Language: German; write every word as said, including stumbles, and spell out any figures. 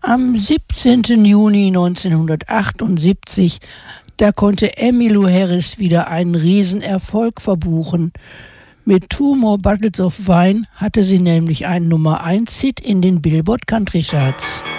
Am siebzehnten Juni neunzehnhundertachtundsiebzig, da konnte Emmylou Harris wieder einen Riesenerfolg verbuchen. Mit Two More Bottles of Wine hatte sie nämlich einen Nummer eins Hit in den Billboard Country Charts.